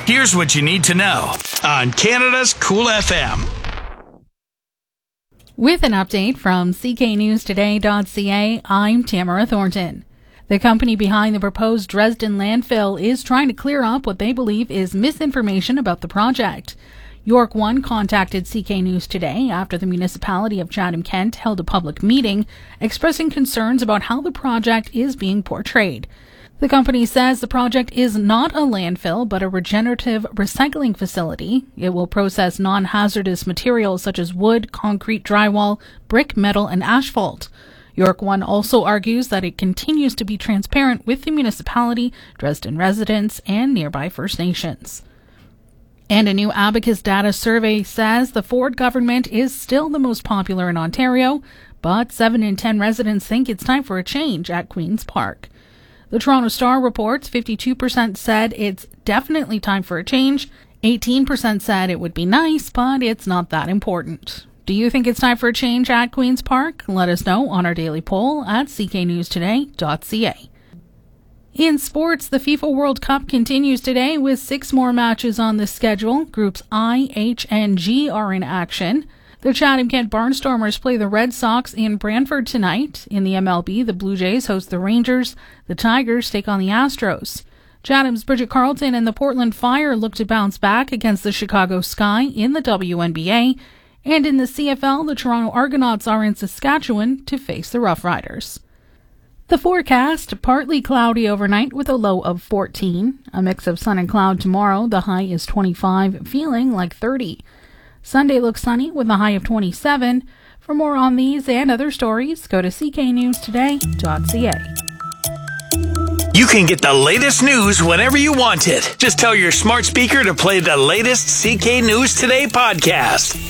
Here's what you need to know on Canada's Cool FM. With an update from cknewstoday.ca, I'm Tamara Thornton. The company behind the proposed Dresden landfill is trying to clear up what they believe is misinformation about the project. York One contacted CK News Today after the municipality of Chatham-Kent held a public meeting expressing concerns about how the project is being portrayed. The company says the project is not a landfill but a regenerative recycling facility. It will process non-hazardous materials such as wood, concrete, drywall, brick, metal, and asphalt. York One also argues that it continues to be transparent with the municipality, Dresden residents, and nearby First Nations. And a new Abacus data survey says the Ford government is still the most popular in Ontario, but 7 in 10 residents think it's time for a change at Queen's Park. The Toronto Star reports 52% said it's definitely time for a change, 18% said it would be nice, but it's not that important. Do you think it's time for a change at Queen's Park? Let us know on our daily poll at cknewstoday.ca. In sports, the FIFA World Cup continues today with 6 more matches on the schedule. Groups I, H, and G are in action. The Chatham-Kent Barnstormers play the Red Sox in Brantford tonight. In the MLB, the Blue Jays host the Rangers. The Tigers take on the Astros. Chatham's Bridget Carleton and the Portland Fire look to bounce back against the Chicago Sky in the WNBA. And in the CFL, the Toronto Argonauts are in Saskatchewan to face the Rough Riders. The forecast, partly cloudy overnight with a low of 14. A mix of sun and cloud tomorrow. The high is 25, feeling like 30. Sunday looks sunny with a high of 27. For more on these and other stories, go to cknewstoday.ca. You can get the latest news whenever you want it. Just tell your smart speaker to play the latest CK News Today podcast.